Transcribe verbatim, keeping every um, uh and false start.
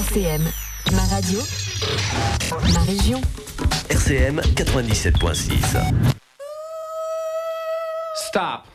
R C M, ma radio, ma région. R C M quatre-vingt-dix-sept virgule six. Stop.